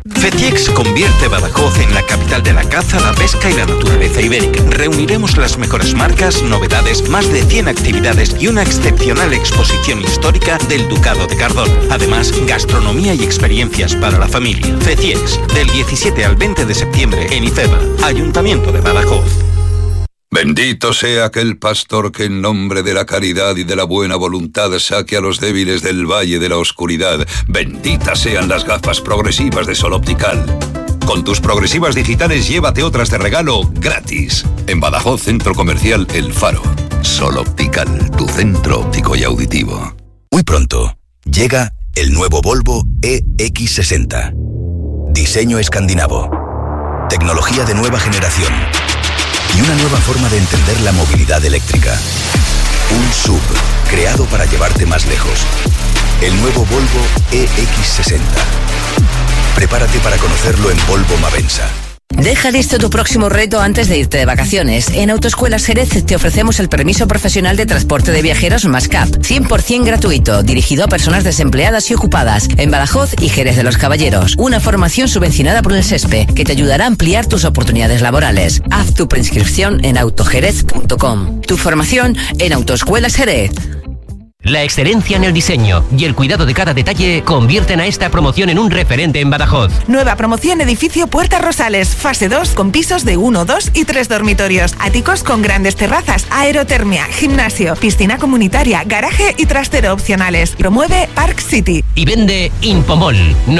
FECIEX convierte Badajoz en la capital de la caza, la pesca y la naturaleza ibérica. Reuniremos las mejores marcas, novedades, más de 100 actividades y una excepcional exposición histórica del Ducado de Cardona. Además, gastronomía y experiencias para la familia. FECIEX, del 17 al 20 de septiembre en Ifeba, Ayuntamiento de Badajoz. Bendito sea aquel pastor que en nombre de la caridad y de la buena voluntad saque a los débiles del valle de la oscuridad. Benditas sean las gafas progresivas de Sol Optical. Con tus progresivas digitales llévate otras de regalo gratis. En Badajoz, Centro Comercial El Faro. Sol Optical, tu centro óptico y auditivo. Muy pronto llega el nuevo Volvo EX60. Diseño escandinavo. Tecnología de nueva generación. Y una nueva forma de entender la movilidad eléctrica. Un SUV creado para llevarte más lejos. El nuevo Volvo EX60. Prepárate para conocerlo en Volvo Mavensa. Deja listo tu próximo reto antes de irte de vacaciones. En Autoescuelas Jerez te ofrecemos el permiso profesional de transporte de viajeros MASCAP, 100% gratuito, dirigido a personas desempleadas y ocupadas en Badajoz y Jerez de los Caballeros. Una formación subvencionada por el SESPE que te ayudará a ampliar tus oportunidades laborales. Haz tu preinscripción en autojerez.com. Tu formación en Autoescuelas Jerez. La excelencia en el diseño y el cuidado de cada detalle convierten a esta promoción en un referente en Badajoz. Nueva promoción edificio Puertas Rosales, fase 2 con pisos de 1, 2 y 3 dormitorios. Áticos con grandes terrazas, aerotermia, gimnasio, piscina comunitaria, garaje y trastero opcionales. Promueve Park City. Y vende Impomol,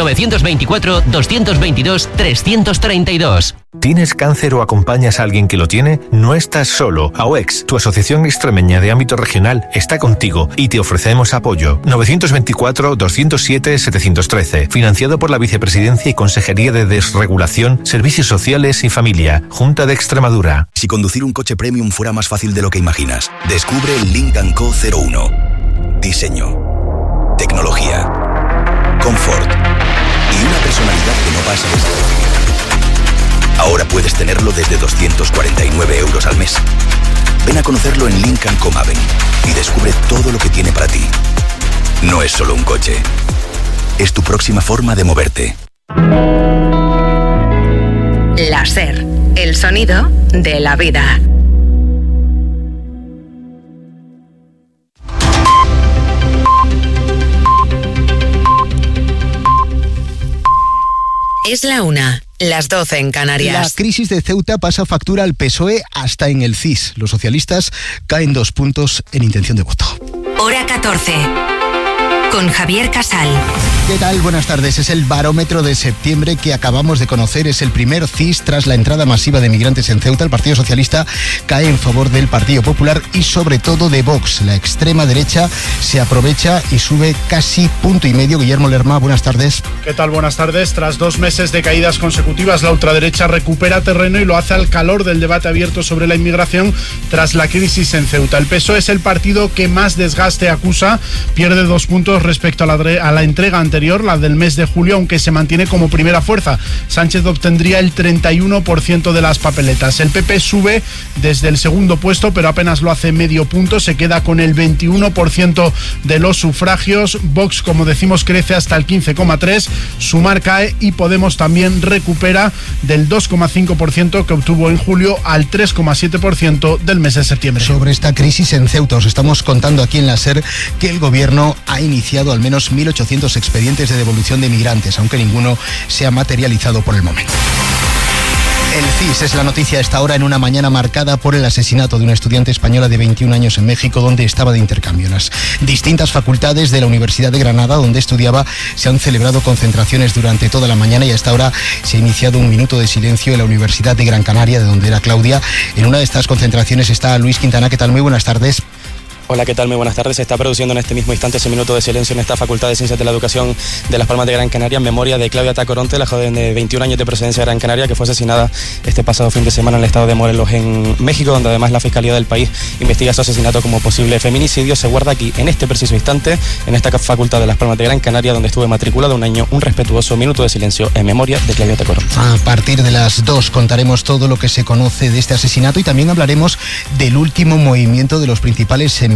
924-222-332. ¿Tienes cáncer o acompañas a alguien que lo tiene? No estás solo. AOEX, tu asociación extremeña de ámbito regional, está contigo y te ofrecemos apoyo. 924-207-713. Financiado por la Vicepresidencia y Consejería de Desregulación, Servicios Sociales y Familia, Junta de Extremadura. Si conducir un coche premium fuera más fácil de lo que imaginas, descubre el Lynk & Co 01. Diseño, tecnología, confort y una personalidad que no pasa desapercibida. Ahora puedes tenerlo desde 249 euros al mes. Ven a conocerlo en Lynk & Co Maven y descubre todo lo que tiene para ti. No es solo un coche, es tu próxima forma de moverte. La SER, el sonido de la vida. Es la 1, las 12 en Canarias. La crisis de Ceuta pasa factura al PSOE hasta en el CIS. Los socialistas caen 2 puntos en intención de voto. Hora 14. Con Javier Casal. ¿Qué tal? Buenas tardes. Es el barómetro de septiembre que acabamos de conocer. Es el primer CIS tras la entrada masiva de migrantes en Ceuta. El Partido Socialista cae en favor del Partido Popular y sobre todo de Vox. La extrema derecha se aprovecha y sube casi 1,5 puntos. Guillermo Lerma, buenas tardes. ¿Qué tal? Buenas tardes. Tras 2 meses de caídas consecutivas, la ultraderecha recupera terreno y lo hace al calor del debate abierto sobre la inmigración tras la crisis en Ceuta. El PSOE es el partido que más desgaste acusa, pierde 2 puntos respecto a la entrega anterior, la del mes de julio, aunque se mantiene como primera fuerza. Sánchez obtendría el 31% de las papeletas. El PP sube desde el segundo puesto, pero apenas lo hace medio punto, se queda con el 21% de los sufragios. Vox, como decimos, crece hasta el 15,3%, Sumar cae y Podemos también recupera del 2,5% que obtuvo en julio al 3,7% del mes de septiembre. Sobre esta crisis en Ceuta, os estamos contando aquí en la SER que el gobierno ha iniciado al menos 1.800 expedientes de devolución de migrantes, aunque ninguno se ha materializado por el momento. El CIS es la noticia a esta hora en una mañana marcada por el asesinato de una estudiante española de 21 años en México, donde estaba de intercambio. En las distintas facultades de la Universidad de Granada, donde estudiaba, se han celebrado concentraciones durante toda la mañana y a esta hora se ha iniciado un minuto de silencio en la Universidad de Gran Canaria, de donde era Claudia. En una de estas concentraciones está Luis Quintana. ¿Qué tal? Muy buenas tardes. Hola, ¿qué tal? Muy buenas tardes. Se está produciendo en este mismo instante ese minuto de silencio en esta Facultad de Ciencias de la Educación de Las Palmas de Gran Canaria en memoria de Claudia Tacoronte, la joven de 21 años de procedencia de Gran Canaria que fue asesinada este pasado fin de semana en el estado de Morelos, en México, donde además la Fiscalía del país investiga su asesinato como posible feminicidio. Se guarda aquí, en este preciso instante, en esta Facultad de Las Palmas de Gran Canaria, donde estuve matriculado un año, un respetuoso minuto de silencio en memoria de Claudia Tacoronte. A partir de las 2 contaremos todo lo que se conoce de este asesinato y también hablaremos del último movimiento de los principales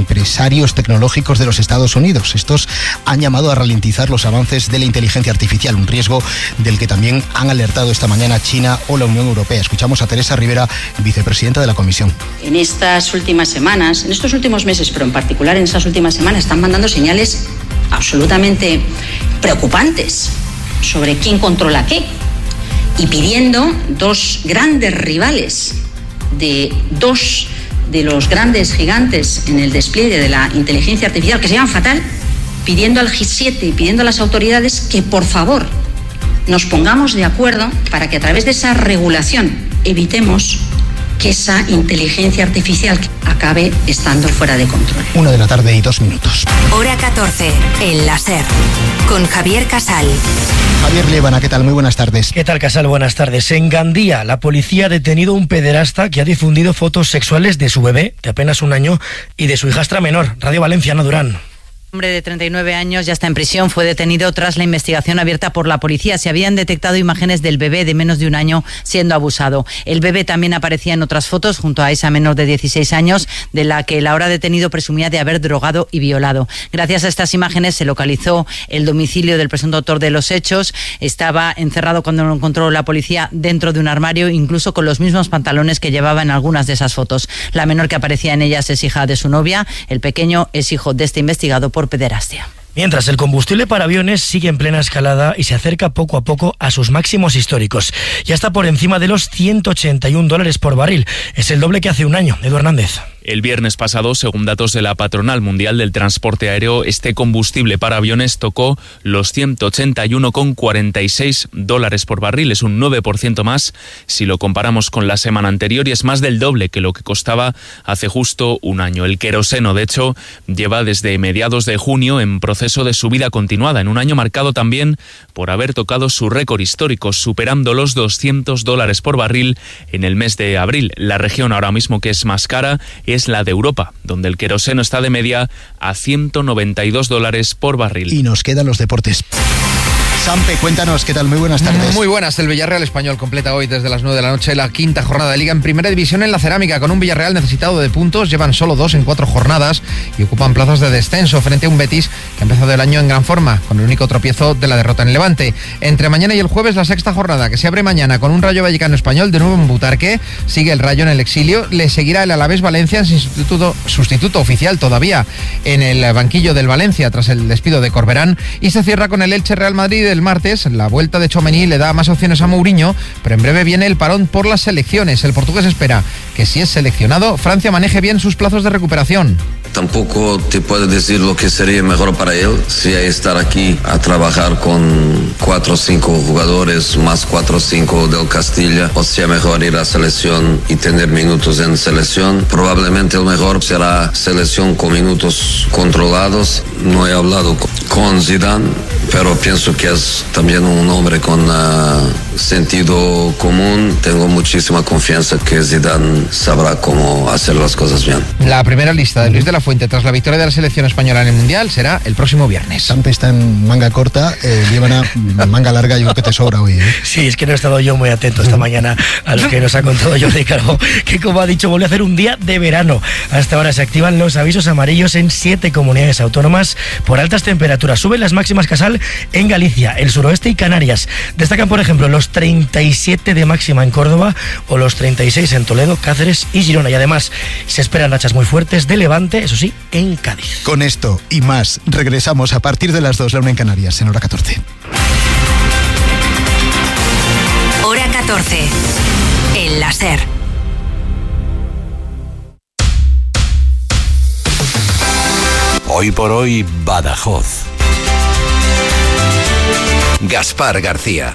empresarios tecnológicos de los Estados Unidos. Estos han llamado a ralentizar los avances de la inteligencia artificial, un riesgo del que también han alertado esta mañana China o la Unión Europea. Escuchamos a Teresa Rivera, vicepresidenta de la Comisión. En estas últimas semanas, en estos últimos meses, pero en particular en estas últimas semanas, están mandando señales absolutamente preocupantes sobre quién controla qué y pidiendo dos grandes rivales de dos de los grandes gigantes en el despliegue de la inteligencia artificial, que se llaman fatal, pidiendo al G7 y pidiendo a las autoridades que por favor nos pongamos de acuerdo para que a través de esa regulación evitemos que esa inteligencia artificial acabe estando fuera de control. 1:02 p.m. Hora 14, en la SER, con Javier Casal. Javier Liébana, ¿qué tal? Muy buenas tardes. ¿Qué tal, Casal? Buenas tardes. En Gandía, la policía ha detenido a un pederasta que ha difundido fotos sexuales de su bebé, de apenas 1 año, y de su hijastra menor. Radio Valencia, Ana Durán. Un hombre de 39 años ya está en prisión, fue detenido tras la investigación abierta por la policía. Se habían detectado imágenes del bebé de menos de 1 año siendo abusado. El bebé también aparecía en otras fotos junto a esa menor de 16 años, de la que el ahora detenido presumía de haber drogado y violado. Gracias a estas imágenes se localizó el domicilio del presunto autor de los hechos. Estaba encerrado cuando lo encontró la policía dentro de un armario, incluso con los mismos pantalones que llevaba en algunas de esas fotos. La menor que aparecía en ellas es hija de su novia. El pequeño es hijo de este investigado por pederastia. Mientras, el combustible para aviones sigue en plena escalada y se acerca poco a poco a sus máximos históricos. Ya está por encima de los $181 por barril. Es el doble que hace 1 año. Edu Hernández. El viernes pasado, según datos de la Patronal Mundial del Transporte Aéreo, este combustible para aviones tocó los $181,46 por barril. Es un 9% más si lo comparamos con la semana anterior y es más del doble que lo que costaba hace justo 1 año. El queroseno, de hecho, lleva desde mediados de junio en proceso de subida continuada, en un año marcado también por haber tocado su récord histórico, superando los $200 por barril en el mes de abril. La región ahora mismo que es más cara es la de Europa, donde el queroseno está de media a $192 por barril. Y nos quedan los deportes. Sampe, cuéntanos, ¿qué tal? Muy buenas tardes. Muy buenas. El Villarreal español completa hoy desde las 9 de la noche la 5ª jornada de Liga en Primera División en la Cerámica, con un Villarreal necesitado de puntos. Llevan solo 2 en 4 jornadas y ocupan plazas de descenso frente a un Betis que ha empezado el año en gran forma, con el único tropiezo de la derrota en Levante. Entre mañana y el jueves, la 6ª jornada, que se abre mañana con un Rayo Vallecano español de nuevo en Butarque. Sigue el Rayo en el exilio. Le seguirá el Alavés Valencia en sustituto oficial todavía en el banquillo del Valencia tras el despido de Corberán. Y se cierra con el Elche Real Madrid el martes. La vuelta de Tchouaméni le da más opciones a Mourinho, pero en breve viene el parón por las selecciones. El portugués espera que, si es seleccionado, Francia maneje bien sus plazos de recuperación. Tampoco te puedo decir lo que sería mejor para él, si hay estar aquí a trabajar con 4 o 5 jugadores más 4 o 5 del Castilla, o sea mejor ir a selección y tener minutos en selección. Probablemente el mejor será selección con minutos controlados. No he hablado con Zidane, pero pienso que es también un hombre con sentido común. Tengo muchísima confianza que Zidane sabrá cómo hacer las cosas bien. La primera lista de Luis de la Fuente tras la victoria de la selección española en el Mundial será el próximo viernes. Sampe está en manga corta, llevan manga larga, yo creo que te sobra hoy. Sí, es que no he estado yo muy atento esta mañana a lo que nos ha contado Jordi Calvo, que, como ha dicho, vuelve a hacer un día de verano. Hasta ahora se activan los avisos amarillos en 7 comunidades autónomas por altas temperaturas. Suben las máximas, Casal, en Galicia, el suroeste y Canarias. Destacan, por ejemplo, los 37 de máxima en Córdoba o los 36 en Toledo, Cáceres y Girona. Y además se esperan rachas muy fuertes de levante, eso sí, en Cádiz. Con esto y más, regresamos a partir de las 2, la 1 en Canarias, en Hora 14. Hora 14, en la SER. Hoy por hoy, Badajoz. Gaspar García.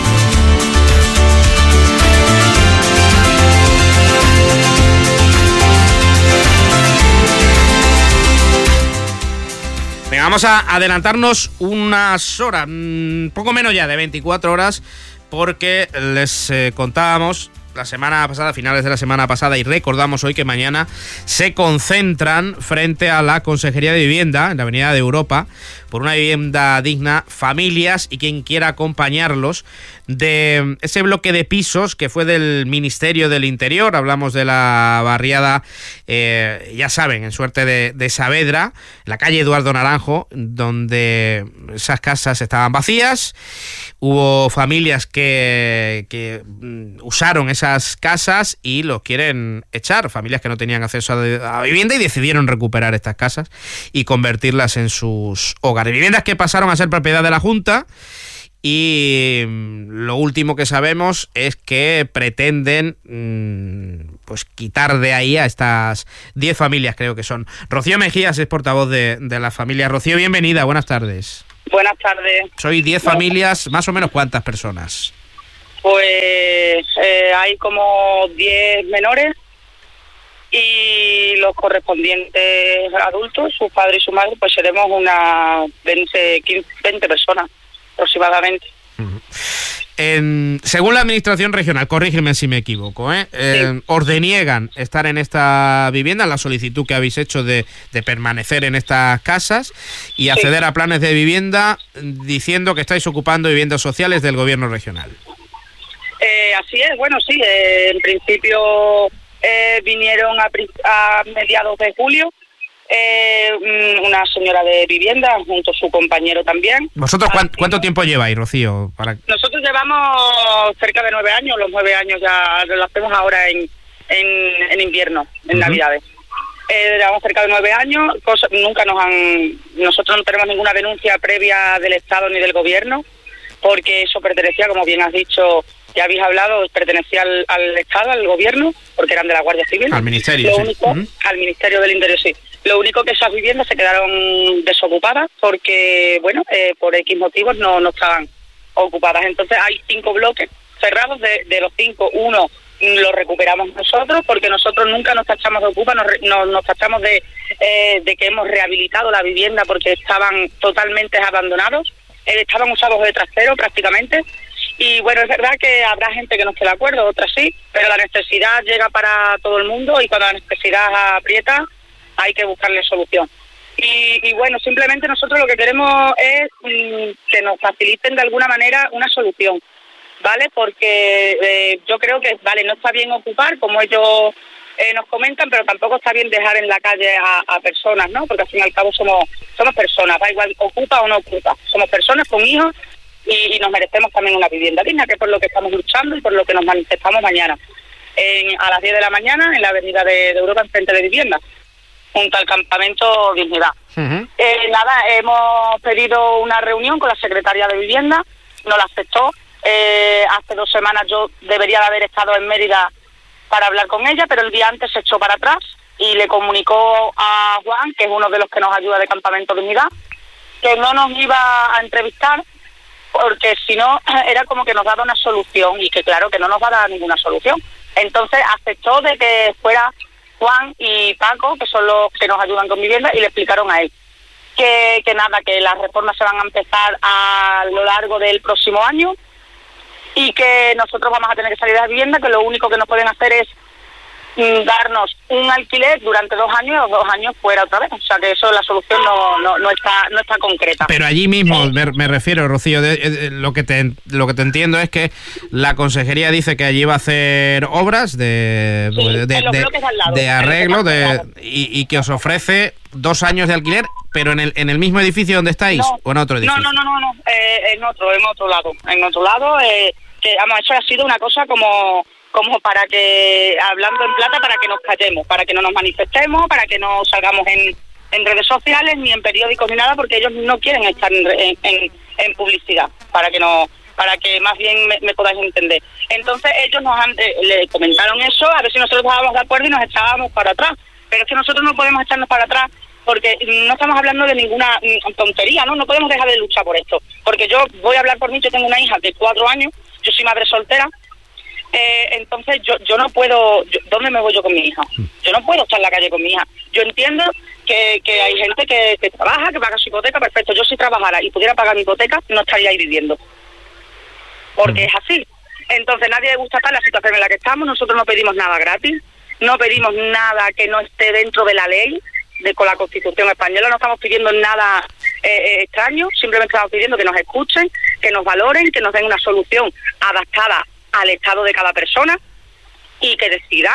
Venga, vamos a adelantarnos unas horas, poco menos ya de 24 horas, porque les contábamos la semana pasada, finales de la semana pasada, y recordamos hoy que mañana se concentran frente a la Consejería de Vivienda en la Avenida de Europa por una vivienda digna, familias y quien quiera acompañarlos de ese bloque de pisos que fue del Ministerio del Interior. Hablamos de la barriada, ya saben, en Suerte de Saavedra, en la calle Eduardo Naranjo, donde esas casas estaban vacías. Hubo familias que usaron esas casas y los quieren echar, familias que no tenían acceso a vivienda y decidieron recuperar estas casas y convertirlas en sus hogares. Viviendas que pasaron a ser propiedad de la Junta y lo último que sabemos es que pretenden pues quitar de ahí a estas 10 familias, creo que son. Rocío Mejías es portavoz de la familia. Rocío, bienvenida, buenas tardes. Buenas tardes. Soy 10 familias, más o menos ¿cuántas personas? Pues hay como 10 menores y los correspondientes adultos, su padre y su madre, pues seremos unas 20 personas aproximadamente. Según la administración regional, corrígeme si me equivoco, Sí. os deniegan estar en esta vivienda, la solicitud que habéis hecho de permanecer en estas casas y acceder a planes de vivienda, diciendo que estáis ocupando viviendas sociales del gobierno regional. Así es, bueno, sí, en principio vinieron a mediados de julio una señora de vivienda junto a su compañero también. ¿Vosotros cuánto tiempo lleváis, Rocío? Nosotros llevamos cerca de 9 años, los 9 años ya lo hacemos ahora en invierno, en Navidades. Llevamos cerca de 9 años, nosotros no tenemos ninguna denuncia previa del Estado ni del Gobierno, porque eso pertenecía, como bien has dicho, ya habéis hablado, pertenecía al Estado, al Gobierno, porque eran de la Guardia Civil. Al Ministerio, Al Ministerio del Interior, sí. Lo único que esas viviendas se quedaron desocupadas porque, bueno, por X motivos no estaban ocupadas. Entonces hay 5 bloques cerrados, de los 5, uno lo recuperamos nosotros, porque nosotros nunca nos tachamos de ocupa, nos tachamos de que hemos rehabilitado la vivienda porque estaban totalmente abandonados, estaban usados de trastero prácticamente. Y bueno, es verdad que habrá gente que no esté de acuerdo, otras sí, pero la necesidad llega para todo el mundo y cuando la necesidad aprieta hay que buscarle solución. Y bueno, simplemente nosotros lo que queremos es que nos faciliten de alguna manera una solución, ¿vale? Porque yo creo que, vale, no está bien ocupar, como ellos nos comentan, pero tampoco está bien dejar en la calle a personas, ¿no? Porque al fin y al cabo somos personas, da igual ocupa o no ocupa. Somos personas con hijos y nos merecemos también una vivienda digna, que es por lo que estamos luchando y por lo que nos manifestamos mañana. A las 10 de la mañana en la avenida de Europa, en frente de vivienda, junto al campamento Dignidad. Hemos pedido una reunión con la secretaria de Vivienda, no la aceptó. Hace 2 semanas yo debería de haber estado en Mérida para hablar con ella, pero el día antes se echó para atrás y le comunicó a Juan, que es uno de los que nos ayuda de Campamento Dignidad, que no nos iba a entrevistar porque si no era como que nos daba una solución y que claro que no nos va a dar ninguna solución. Entonces aceptó de que fuera Juan y Paco, que son los que nos ayudan con vivienda, y le explicaron a él que las reformas se van a empezar a lo largo del próximo año y que nosotros vamos a tener que salir de la vivienda, que lo único que nos pueden hacer es darnos un alquiler durante 2 años y los 2 años fuera otra vez. O sea que eso, la solución no está concreta. Pero allí mismo, me refiero, Rocío, lo que te entiendo es que la consejería dice que allí va a hacer obras de arreglo y que os ofrece 2 años de alquiler, pero en el mismo edificio donde estáis o en otro edificio. No, en otro lado, que vamos, eso ha sido una cosa como para que, hablando en plata, para que nos callemos, para que no nos manifestemos, para que no salgamos en redes sociales ni en periódicos ni nada, porque ellos no quieren estar en publicidad, para que más bien me podáis entender. Entonces ellos le comentaron eso, a ver si nosotros estábamos de acuerdo y nos echábamos para atrás, pero es que nosotros no podemos echarnos para atrás porque no estamos hablando de ninguna tontería, ¿no? No podemos dejar de luchar por esto, porque yo voy a hablar por mí, yo tengo una hija de 4 años, yo soy madre soltera. Entonces yo no puedo, ¿dónde me voy yo con mi hija? Yo no puedo estar en la calle con mi hija. Yo entiendo que hay gente que trabaja, que paga su hipoteca, perfecto. Yo si trabajara y pudiera pagar mi hipoteca, no estaría ahí viviendo, porque es así. Entonces nadie le gusta estar en la situación en la que estamos. Nosotros no pedimos nada gratis, no pedimos nada que no esté dentro de la ley, con la Constitución española. No estamos pidiendo nada extraño, simplemente estamos pidiendo que nos escuchen, que nos valoren, que nos den una solución adaptada al estado de cada persona y que decidan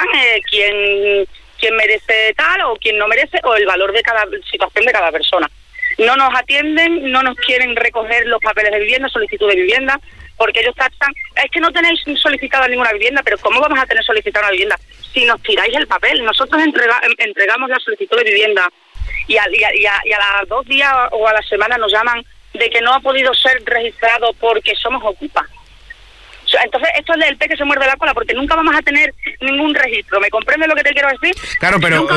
quién merece tal o quién no merece, o el valor de cada situación de cada persona. No nos atienden, no nos quieren recoger los papeles de vivienda, solicitud de vivienda, porque ellos taxan, es que no tenéis solicitada ninguna vivienda. Pero ¿cómo vamos a tener solicitada una vivienda si nos tiráis el papel? Nosotros entregamos la solicitud de vivienda y a las 2 días o a la semana nos llaman de que no ha podido ser registrado porque somos ocupa. Entonces esto es del pez que se muerde la cola, porque nunca vamos a tener ningún registro. ¿Me comprendes lo que te quiero decir? Claro, pero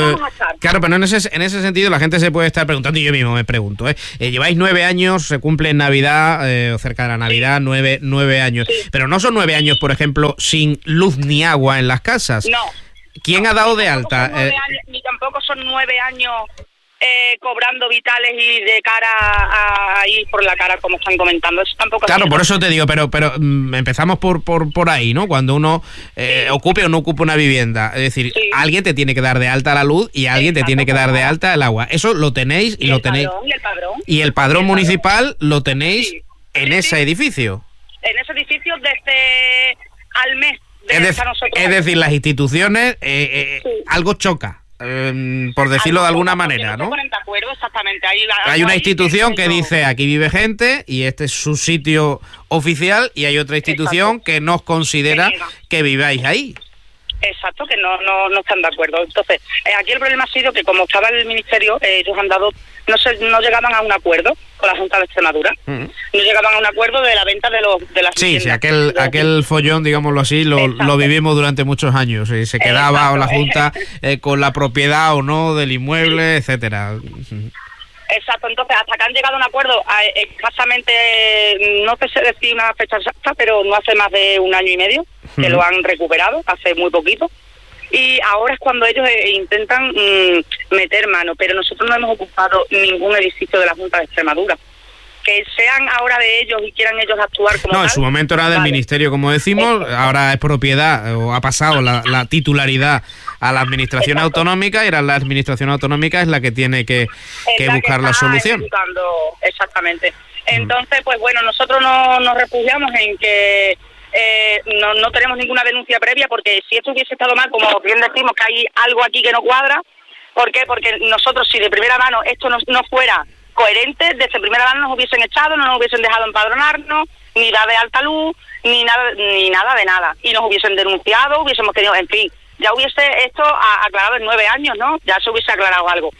en ese sentido la gente se puede estar preguntando, y yo mismo me pregunto, lleváis 9 años, se cumple en Navidad, o cerca de la Navidad, 9 años, sí. Pero no son 9 años, por ejemplo, sin luz ni agua en las casas. No. ¿Quién ha dado de alta? Ni tampoco son 9 años cobrando vitales y de cara a ir por la cara, como están comentando. Eso tampoco. Claro, por eso te digo, pero empezamos por ahí, ¿no? Cuando uno ocupe o no ocupe una vivienda, es decir, alguien te tiene que dar de alta la luz y alguien te tiene que dar de alta el agua. Eso lo tenéis y lo tenéis. Y el padrón municipal lo tenéis en ese edificio. En ese edificio desde al mes. Es decir, las instituciones algo choca. Por decirlo de alguna manera, ¿no? De acuerdo, exactamente. Hay una institución que dice aquí vive gente y este es su sitio oficial, y hay otra institución que nos considera que viváis ahí. Exacto, que no están de acuerdo. Entonces, aquí el problema ha sido que como estaba el ministerio, ellos han dado, no llegaban a un acuerdo con la Junta de Extremadura. No llegaban a un acuerdo de la venta de las viviendas. Sí, aquel follón, digámoslo así, lo vivimos durante muchos años. Y se quedaba la Junta con la propiedad o no del inmueble, etcétera. Exacto, entonces hasta que han llegado a un acuerdo, escasamente, no te sé decir una fecha exacta, pero no hace más de 1 año y medio que lo han recuperado, hace muy poquito. Y ahora es cuando ellos intentan meter mano, pero nosotros no hemos ocupado ningún edificio de la Junta de Extremadura. Que sean ahora de ellos y quieran ellos actuar como No, tal, en su momento era del ministerio, como decimos, ahora es propiedad, o ha pasado la titularidad a la administración autonómica, y ahora la administración autonómica es la que tiene que buscar la solución. Exactamente. Entonces, pues bueno, nosotros nos refugiamos en que no tenemos ninguna denuncia previa, porque si esto hubiese estado mal, como bien decimos que hay algo aquí que no cuadra. ¿Por qué? Porque nosotros, si de primera mano esto no fuera coherente, desde primera mano nos hubiesen echado, no nos hubiesen dejado empadronarnos, ni dar de alta luz, ni nada de nada, y nos hubiesen denunciado, hubiésemos tenido, en fin, ya hubiese esto aclarado en 9 años, ¿no? Ya se hubiese aclarado algo.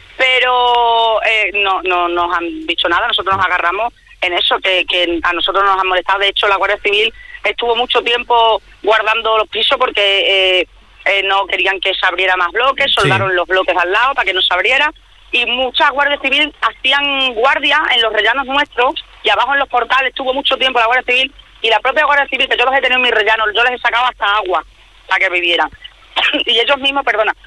Pero no nos han dicho nada. Nosotros nos agarramos en eso, que a nosotros nos han molestado. De hecho, la Guardia Civil estuvo mucho tiempo guardando los pisos porque no querían que se abriera más bloques, soldaron los bloques al lado para que no se abriera, y muchas guardias civiles hacían guardia en los rellanos nuestros y abajo en los portales. Estuvo mucho tiempo la Guardia Civil, y la propia Guardia Civil, que yo los he tenido en mis rellanos, yo les he sacado hasta agua para que vivieran. Y ellos mismos,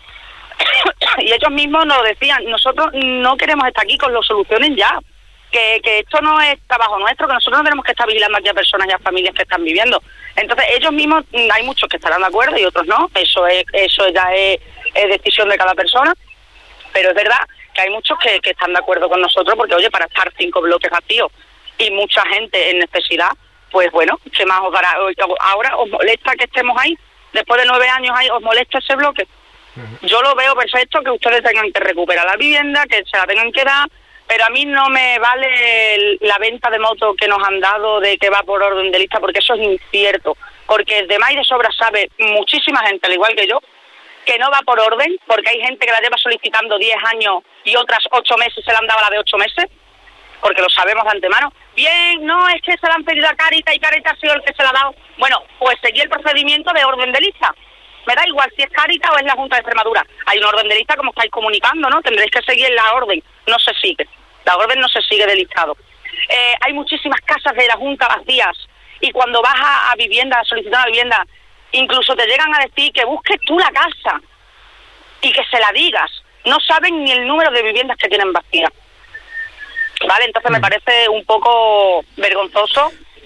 y ellos mismos nos decían, nosotros no queremos estar aquí, con lo solucionen ya, que esto no es trabajo nuestro, que nosotros no tenemos que estar vigilando aquí a personas y a familias que están viviendo. Entonces ellos mismos, hay muchos que estarán de acuerdo y otros no, eso ya es decisión de cada persona, pero es verdad que hay muchos que están de acuerdo con nosotros, porque oye, para estar 5 bloques vacíos y mucha gente en necesidad, pues bueno, ¿qué más os dará? Ahora os molesta que estemos ahí, después de 9 años ahí, ¿os molesta ese bloque? Yo lo veo perfecto, que ustedes tengan que recuperar la vivienda, que se la tengan que dar, pero a mí no me vale la venta de moto que nos han dado de que va por orden de lista, porque eso es incierto, porque de más y de sobra sabe muchísima gente, al igual que yo, que no va por orden, porque hay gente que la lleva solicitando 10 años y otras 8 meses se la han dado la de 8 meses, porque lo sabemos de antemano. Bien, no, es que se la han pedido a Cáritas y Cáritas ha sido el que se la ha dado. Bueno, pues seguí el procedimiento de orden de lista. Me da igual si es Cáritas o es la Junta de Extremadura. Hay un orden de lista, como estáis comunicando, ¿no? Tendréis que seguir la orden. No se sigue. La orden no se sigue de listado. Hay muchísimas casas de la Junta vacías, y cuando vas a vivienda, a solicitar una vivienda, incluso te llegan a decir que busques tú la casa y que se la digas. No saben ni el número de viviendas que tienen vacías. Vale, entonces me parece un poco vergonzoso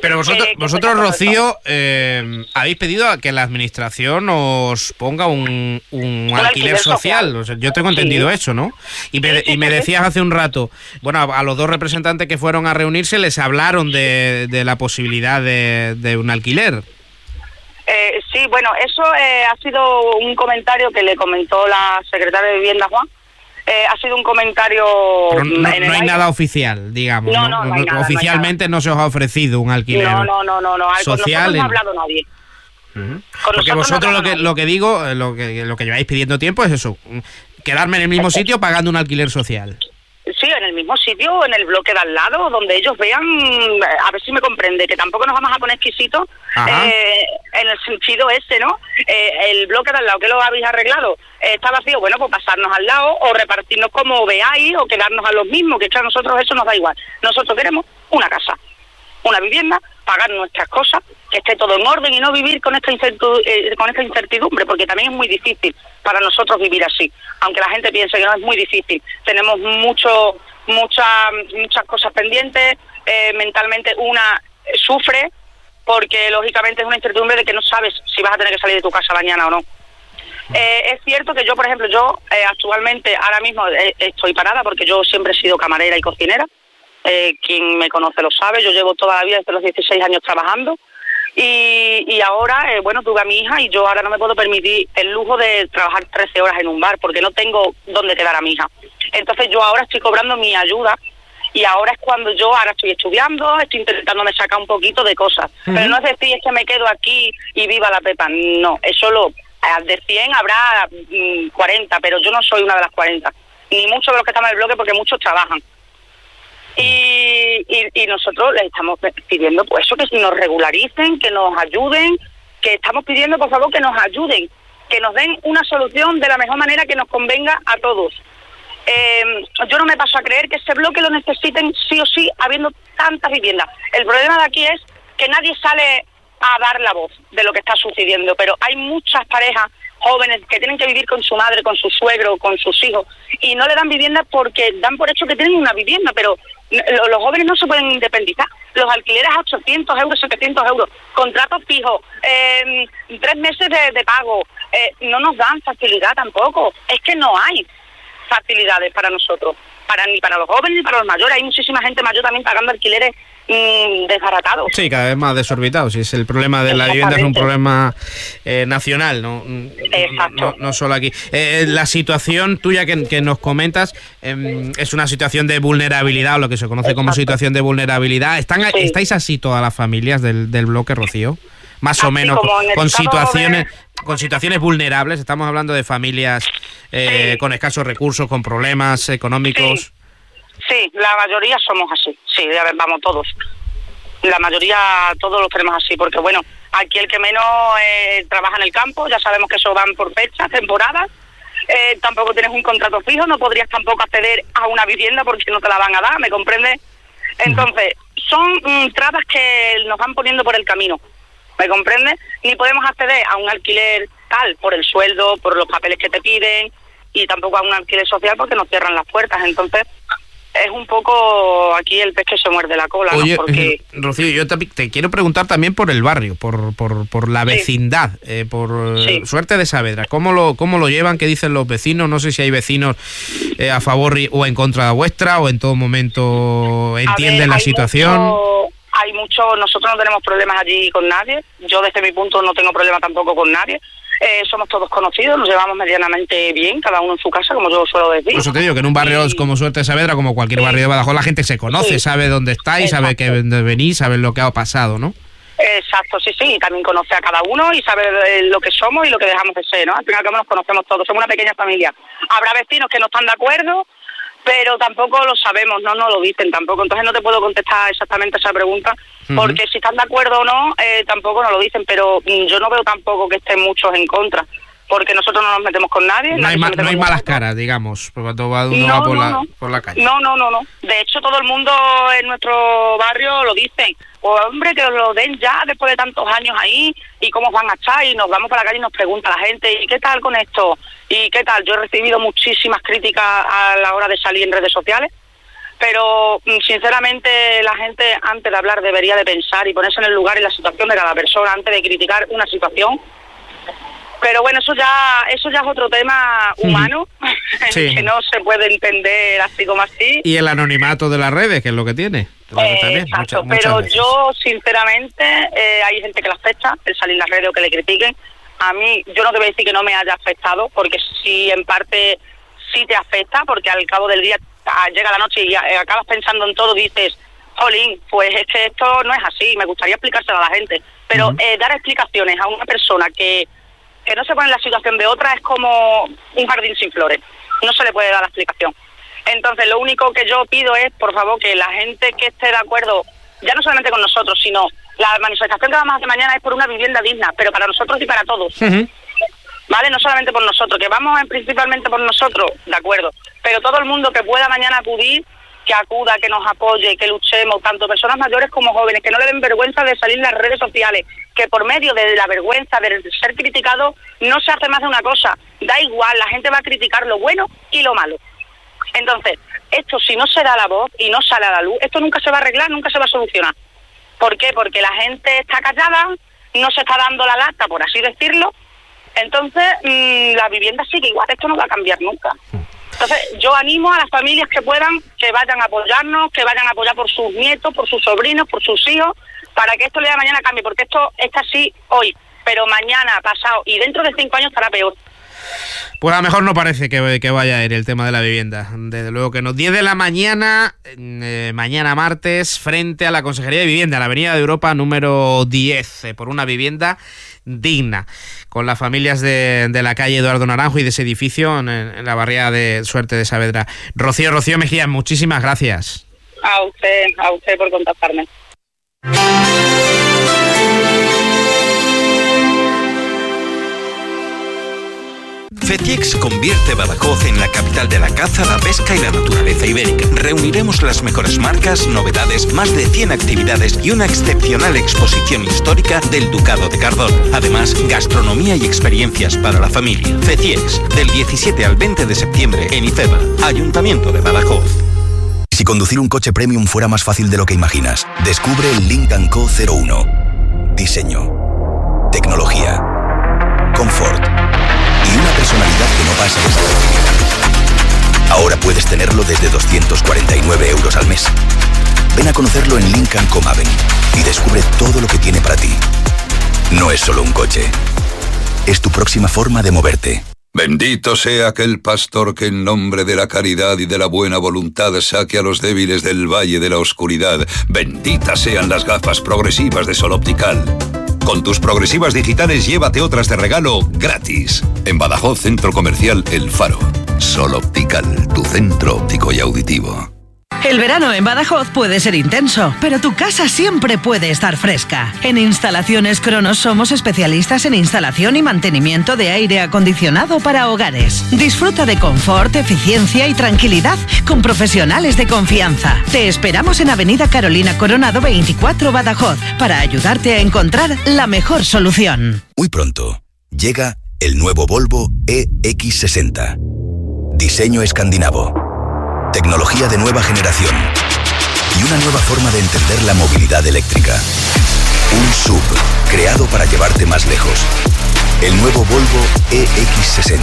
Pero vosotros Rocío, habéis pedido a que la administración os ponga un alquiler social. O sea, yo tengo entendido eso, ¿no? Y me decías hace un rato, bueno, a los dos representantes que fueron a reunirse les hablaron de la posibilidad de un alquiler. Sí, bueno, eso ha sido un comentario que le comentó la secretaria de Vivienda, Juan. Ha sido un comentario... Pero no hay nada oficial, digamos. No hay nada, oficialmente no se os ha ofrecido un alquiler social. Con nosotros no ha hablado nadie. Porque vosotros lo que digo, lo que lleváis pidiendo tiempo es eso, quedarme en el mismo sitio pagando un alquiler social. Sí, en el mismo sitio, en el bloque de al lado, donde ellos vean, a ver si me comprende, que tampoco nos vamos a poner exquisitos en el sentido ese, ¿no? El bloque de al lado, ¿qué lo habéis arreglado? Está vacío, bueno, pues pasarnos al lado o repartirnos como veáis o quedarnos a los mismos, que a nosotros eso nos da igual. Nosotros queremos una casa, una vivienda, pagar nuestras cosas, que esté todo en orden y no vivir con esta incertidumbre, porque también es muy difícil para nosotros vivir así, aunque la gente piense que no, es muy difícil. Tenemos muchas cosas pendientes, mentalmente una sufre, porque lógicamente es una incertidumbre de que no sabes si vas a tener que salir de tu casa mañana o no. Es cierto que yo, por ejemplo, actualmente, ahora mismo estoy parada porque yo siempre he sido camarera y cocinera. Quien me conoce lo sabe, yo llevo toda la vida desde los 16 años trabajando y ahora, tuve a mi hija y yo ahora no me puedo permitir el lujo de trabajar 13 horas en un bar porque no tengo dónde quedar a mi hija. Entonces yo ahora estoy cobrando mi ayuda y ahora es cuando yo ahora estoy estudiando, estoy intentándome sacar un poquito de cosas. Pero no es decir, es que me quedo aquí y viva la Pepa, no, es solo de 100 habrá 40, pero yo no soy una de las 40, ni muchos de los que estamos en el bloque porque muchos trabajan. Y nosotros les estamos pidiendo pues eso, que nos regularicen, que nos ayuden, que estamos pidiendo por favor que nos ayuden, que nos den una solución de la mejor manera que nos convenga a todos. Yo no me paso a creer que ese bloque lo necesiten sí o sí, habiendo tantas viviendas. El problema de aquí es que nadie sale a dar la voz de lo que está sucediendo, pero hay muchas parejas jóvenes que tienen que vivir con su madre, con su suegro, con sus hijos, y no le dan vivienda porque dan por hecho que tienen una vivienda, pero los jóvenes no se pueden independizar. Los alquileres a 800 euros, 700 euros, contratos fijos, 3 meses de pago, no nos dan facilidad tampoco. Es que no hay facilidades para nosotros, ni para los jóvenes ni para los mayores. Hay muchísima gente mayor también pagando alquileres desbaratados. Sí, cada vez más desorbitados. Si es el problema de la vivienda, es un problema nacional, no solo aquí. La situación tuya que nos comentas es una situación de vulnerabilidad, o lo que se conoce como situación de vulnerabilidad. ¿Estáis así todas las familias del bloque, Rocío? Más o menos con situaciones vulnerables. Estamos hablando de familias con escasos recursos, con problemas económicos. Sí, la mayoría somos así. Sí, vamos, todos. La mayoría, todos los tenemos así, porque bueno, aquí el que menos trabaja en el campo, ya sabemos que eso van por fechas, temporadas. Tampoco tienes un contrato fijo, no podrías tampoco acceder a una vivienda porque no te la van a dar, ¿me comprendes? Entonces, son trabas que nos van poniendo por el camino. ¿Me comprendes? Ni podemos acceder a un alquiler tal por el sueldo, por los papeles que te piden, y tampoco a un alquiler social porque nos cierran las puertas. Entonces, es un poco aquí el pez que se muerde la cola. Oye, ¿no? Porque... Rocío, yo te quiero preguntar también por el barrio, por la vecindad, por Suerte de Saavedra. ¿Cómo lo llevan? ¿Qué dicen los vecinos? No sé si hay vecinos a favor o en contra vuestra, o en todo momento entienden la situación. Nosotros no tenemos problemas allí con nadie. Yo desde mi punto no tengo problema tampoco con nadie. Somos todos conocidos, nos llevamos medianamente bien, cada uno en su casa, como yo suelo decir. Por eso te digo que en un barrio como Suerte de Saavedra, como cualquier barrio de Badajoz, la gente se conoce, sabe dónde estáis, sabe que venís, sabe lo que ha pasado, ¿no? Exacto, sí, y también conoce a cada uno y sabe lo que somos y lo que dejamos de ser, ¿no? Al final que nos conocemos todos, somos una pequeña familia. Habrá vecinos que no están de acuerdo, pero tampoco lo sabemos, no lo dicen tampoco. Entonces no te puedo contestar exactamente esa pregunta, porque si están de acuerdo o no, tampoco nos lo dicen, pero yo no veo tampoco que estén muchos en contra, porque nosotros no nos metemos con nadie. No hay malas caras, digamos, cuando uno va por la calle. No. De hecho, todo el mundo en nuestro barrio lo dicen. Pues hombre, que lo den ya después de tantos años ahí, y cómo van a estar, y nos vamos por la calle y nos pregunta la gente, ¿y qué tal con esto? ¿Y qué tal? Yo he recibido muchísimas críticas a la hora de salir en redes sociales, Pero sinceramente la gente antes de hablar debería de pensar y ponerse en el lugar y la situación de cada persona antes de criticar una situación. Pero bueno, eso ya es otro tema humano, sí. Que no se puede entender así como así. Y el anonimato de las redes, que es lo que tiene. También, exacto, muchas pero veces. yo sinceramente hay gente que le afecta el salir en las redes o que le critiquen. A mí, yo no te voy a decir que no me haya afectado, porque sí, en parte sí te afecta, porque al cabo del día llega la noche y acabas pensando en todo, dices, jolín, pues es que esto no es así, me gustaría explicárselo a la gente. Pero dar explicaciones a una persona que no se pone en la situación de otra es como un jardín sin flores, no se le puede dar la explicación. Entonces lo único que yo pido es, por favor, que la gente que esté de acuerdo, ya no solamente con nosotros, sino la manifestación que vamos a hacer mañana es por una vivienda digna, pero para nosotros y para todos. ¿Vale? No solamente por nosotros, que vamos principalmente por nosotros, de acuerdo, pero todo el mundo que pueda mañana acudir, que acuda, que nos apoye, que luchemos, tanto personas mayores como jóvenes, que no le den vergüenza de salir en las redes sociales, que por medio de la vergüenza de ser criticado no se hace más de una cosa, da igual, la gente va a criticar lo bueno y lo malo. Entonces, esto si no se da la voz y no sale a la luz, esto nunca se va a arreglar, nunca se va a solucionar. ¿Por qué? Porque la gente está callada, no se está dando la lata, por así decirlo. Entonces, la vivienda sigue igual, esto no va a cambiar nunca. Entonces, yo animo a las familias que puedan, que vayan a apoyarnos, que vayan a apoyar por sus nietos, por sus sobrinos, por sus hijos, para que esto el día de mañana cambie, porque esto está así hoy, pero mañana, pasado y dentro de 5 años estará peor. Pues a lo mejor no parece que vaya a ir el tema de la vivienda. Desde luego que no. 10 de la mañana, mañana martes, frente a la Consejería de Vivienda, la Avenida de Europa número 10, por una vivienda digna, con las familias de la calle Eduardo Naranjo y de ese edificio en la barriada de Suerte de Saavedra. Rocío Mejía, muchísimas gracias. A usted por contactarme. FETIEX convierte Badajoz en la capital de la caza, la pesca y la naturaleza ibérica. Reuniremos las mejores marcas, novedades, más de 100 actividades y una excepcional exposición histórica del Ducado de Cardona. Además, gastronomía y experiencias para la familia. FETIEX, del 17 al 20 de septiembre en Ifeba, Ayuntamiento de Badajoz. Si conducir un coche premium fuera más fácil de lo que imaginas, descubre el Lincoln Co. 01. Diseño, tecnología, confort y una personalidad que no pasa desapercibida. Ahora puedes tenerlo desde 249 euros al mes. Ven a conocerlo en Lincoln Co. Maven y descubre todo lo que tiene para ti. No es solo un coche, es tu próxima forma de moverte. Bendito sea aquel pastor que en nombre de la caridad y de la buena voluntad saque a los débiles del valle de la oscuridad. Benditas sean las gafas progresivas de Sol Optical. Con tus progresivas digitales llévate otras de regalo gratis. En Badajoz, Centro Comercial El Faro. Sol Optical, tu centro óptico y auditivo. El verano en Badajoz puede ser intenso, pero tu casa siempre puede estar fresca. En Instalaciones Cronos somos especialistas en instalación y mantenimiento de aire acondicionado para hogares. Disfruta de confort, eficiencia y tranquilidad con profesionales de confianza. Te esperamos en Avenida Carolina Coronado 24 Badajoz para ayudarte a encontrar la mejor solución. Muy pronto llega el nuevo Volvo EX60. Diseño escandinavo. Tecnología de nueva generación y una nueva forma de entender la movilidad eléctrica. Un SUV creado para llevarte más lejos. El nuevo Volvo EX60.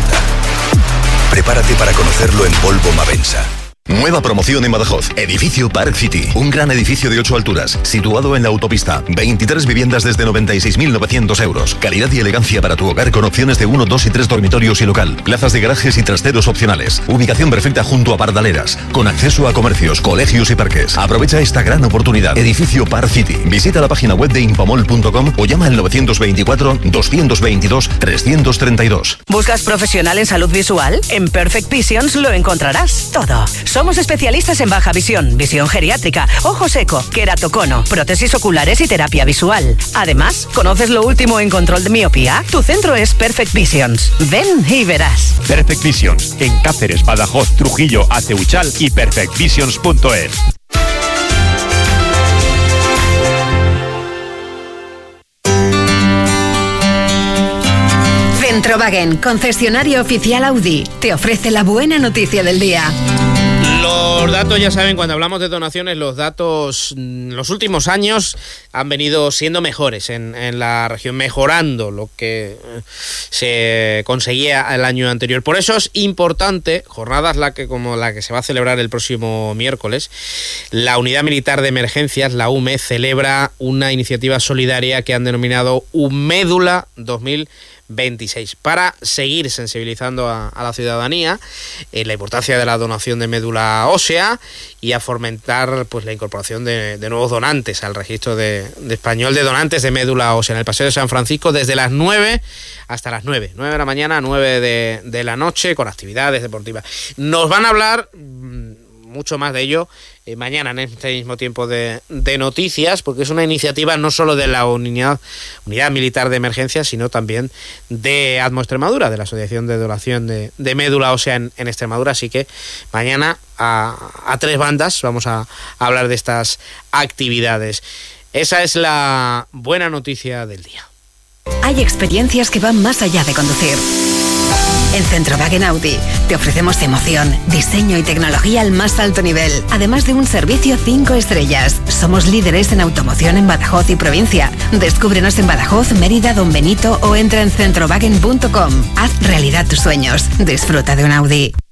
Prepárate para conocerlo en Volvo Mavensa. Nueva promoción en Badajoz. Edificio Park City. Un gran edificio de 8 alturas, situado en la autopista. 23 viviendas desde 96.900 euros. Calidad y elegancia para tu hogar con opciones de 1, 2 y 3 dormitorios y local. Plazas de garajes y trasteros opcionales. Ubicación perfecta junto a Pardaleras, con acceso a comercios, colegios y parques. Aprovecha esta gran oportunidad. Edificio Park City. Visita la página web de infomol.com o llama al 924-220-332. ¿Buscas profesional en salud visual? En Perfect Visions lo encontrarás todo. Somos especialistas en baja visión, visión geriátrica, ojo seco, queratocono, prótesis oculares y terapia visual. Además, ¿conoces lo último en control de miopía? Tu centro es Perfect Visions. Ven y verás. Perfect Visions, en Cáceres, Badajoz, Trujillo, Aceuchal y perfectvisions.es. Centrowagen, concesionario oficial Audi, te ofrece la buena noticia del día. Los datos, ya saben, cuando hablamos de donaciones, los datos en los últimos años han venido siendo mejores en la región, mejorando lo que se conseguía el año anterior. Por eso es importante, jornadas como la que se va a celebrar el próximo miércoles, la Unidad Militar de Emergencias, la UME, celebra una iniciativa solidaria que han denominado UMédula 2026, para seguir sensibilizando a la ciudadanía en la importancia de la donación de médula ósea y a fomentar pues la incorporación de nuevos donantes al registro de español de donantes de médula ósea en el Paseo de San Francisco desde las 9 hasta las 9 de la mañana, 9 de la noche, con actividades deportivas. Nos van a hablar mucho más de ello mañana en este mismo tiempo de noticias, porque es una iniciativa no solo de la Unidad Militar de Emergencias, sino también de ADMO Extremadura, de la Asociación de Donación de Médula Ósea en Extremadura. Así que mañana a tres bandas vamos a hablar de estas actividades. Esa es la buena noticia del día. Hay experiencias que van más allá de conducir. En Centrowagen Audi te ofrecemos emoción, diseño y tecnología al más alto nivel, además de un servicio 5 estrellas. Somos líderes en automoción en Badajoz y provincia. Descúbrenos en Badajoz, Mérida, Don Benito o entra en centrowagen.com. Haz realidad tus sueños. Disfruta de un Audi.